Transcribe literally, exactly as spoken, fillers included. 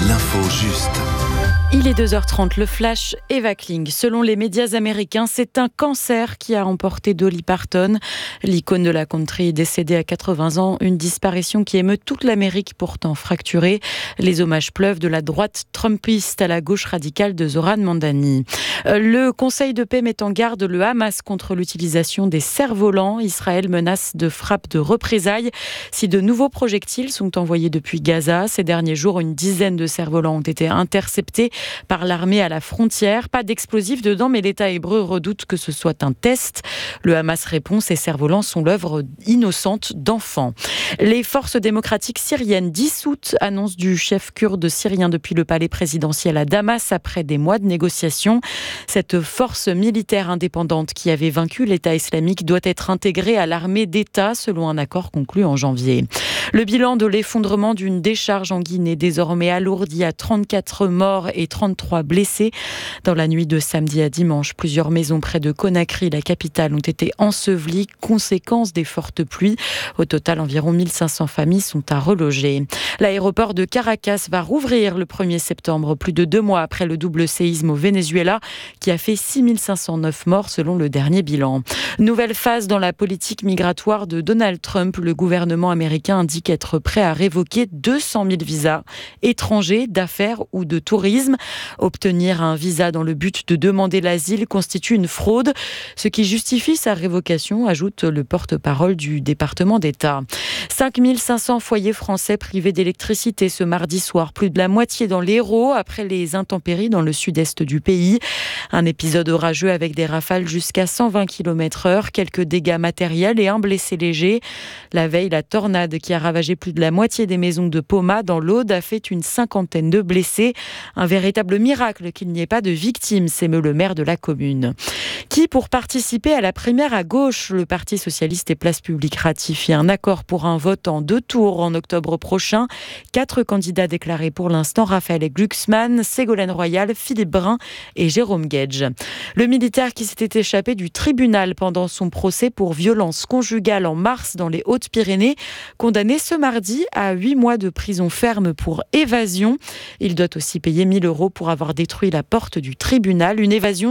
l'info juste. Il est deux heures trente, le flash Eva Kling. Selon les médias américains, c'est un cancer qui a emporté Dolly Parton. L'icône de la country est décédée à quatre-vingts ans, une disparition qui émeut toute l'Amérique pourtant fracturée. Les hommages pleuvent de la droite trumpiste à la gauche radicale de Zoran Mandani. Le Conseil de paix met en garde le Hamas contre l'utilisation des cerfs-volants. Israël menace de frappes de représailles si de nouveaux projectiles sont envoyés depuis Gaza. Ces derniers jours, une dizaine de cerfs-volants ont été interceptés par l'armée à la frontière. Pas d'explosifs dedans, mais l'État hébreu redoute que ce soit un test. Le Hamas répond, ces cerfs-volants sont l'œuvre innocente d'enfants. Les forces démocratiques syriennes dissoutes, annonce du chef kurde syrien depuis le palais présidentiel à Damas après des mois de négociations. Cette force militaire indépendante qui avait vaincu l'État islamique doit être intégrée à l'armée d'État selon un accord conclu en janvier. Le bilan de l'effondrement d'une décharge en Guinée désormais alourdi à trente-quatre morts et trente-trois blessés. Dans la nuit de samedi à dimanche, plusieurs maisons près de Conakry, la capitale, ont été ensevelies, conséquence des fortes pluies. Au total, environ mille cinq cents familles sont à reloger. L'aéroport de Caracas va rouvrir le premier septembre, plus de deux mois après le double séisme au Venezuela, qui a fait six mille cinq cent neuf morts selon le dernier bilan. Nouvelle phase dans la politique migratoire de Donald Trump. Le gouvernement américain indique être prêt à révoquer deux cent mille visas étrangers, d'affaires ou de tourisme. Obtenir un visa dans le but de demander l'asile constitue une fraude, ce qui justifie sa révocation, ajoute le porte-parole du département d'État. cinq mille cinq cents foyers français privés d'électricité ce mardi soir, plus de la moitié dans l'Hérault après les intempéries dans le sud-est du pays. Un épisode orageux avec des rafales jusqu'à cent vingt kilomètres heure, quelques dégâts matériels et un blessé léger. La veille, la tornade qui a ravagé plus de la moitié des maisons de Poma dans l'Aude a fait une cinquantaine de blessés. Un véritable miracle qu'il n'y ait pas de victimes, s'émeut le maire de la commune. Qui, pour participer à la primaire à gauche, le Parti socialiste et Place publique ratifie un accord pour un vote en deux tours en octobre prochain. Quatre candidats déclarés pour l'instant, Raphaël Glucksmann, Ségolène Royal, Philippe Brun et Jérôme Guedj. Le militaire qui s'était échappé du tribunal pendant son procès pour violence conjugale en mars dans les Hautes-Pyrénées, condamné ce mardi à huit mois de prison ferme pour évasion. Il doit aussi payer mille euros pour avoir détruit la porte du tribunal, une évasion